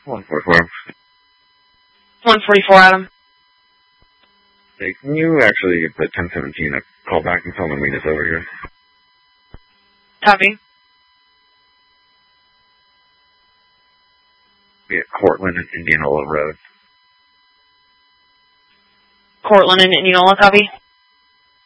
144. 144, Adam. Hey, can you actually give the 1017 a call back and tell them to meet us over here? Copy. Be at Cortland and Indianola Road. Cortland and Indianola, copy.